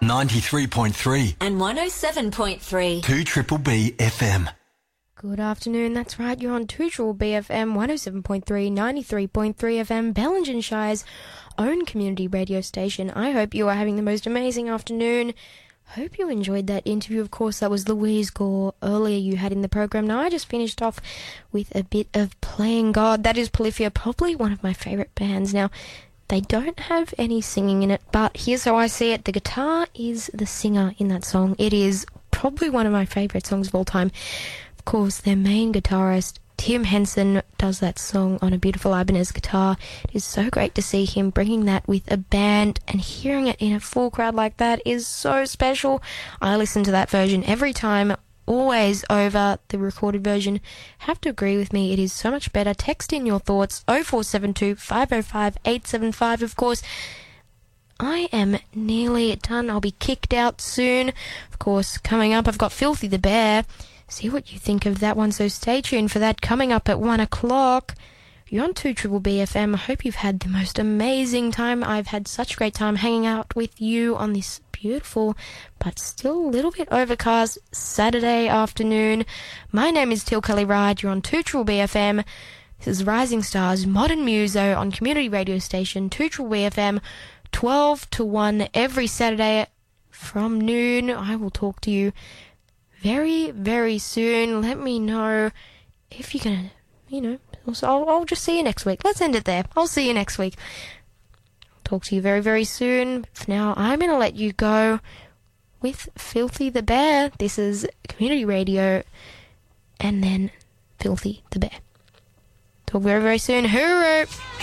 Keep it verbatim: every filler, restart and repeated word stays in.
ninety-three point three and one oh seven point three. two Triple B F M. Good afternoon, that's right, you're on two Triple B F M, one oh seven point three, ninety-three point three F M, Bellingham own community radio station. I hope you are having the most amazing afternoon. Hope you enjoyed that interview. Of course, that was Louise Gore earlier you had in the program. Now, I just finished off with a bit of Playing God. That is Polyphia, probably one of my favourite bands. Now, they don't have any singing in it, but here's how I see it. The guitar is the singer in that song. It is probably one of my favourite songs of all time. Of course, their main guitarist, Tim Henson, does that song on a beautiful Ibanez guitar. It is so great to see him bringing that with a band, and hearing it in a full crowd like that is so special. I listen to that version every time, always over the recorded version. Have to agree with me, it is so much better. Text in your thoughts, oh four seven two, five oh five, eight seven five. Of course, I am nearly done. I'll be kicked out soon. Of course, coming up, I've got Filthy the Bear. See what you think of that one, so stay tuned for that coming up at one o'clock. You're on two Triple B F M. I hope you've had the most amazing time. I've had such a great time hanging out with you on this beautiful but still a little bit overcast Saturday afternoon. My name is Till Kelly Ride. You're on two Triple B F M. This is Rising Stars Modern Muso on community radio station two Triple B F M, twelve to one every Saturday from noon. I will talk to you very, very soon. Let me know if you're going to, you know, also I'll, I'll just see you next week. Let's end it there. I'll see you next week. I'll talk to you very, very soon. For now, I'm going to let you go with Filthy the Bear. This is community radio, and then Filthy the Bear. Talk very, very soon. Hooroo!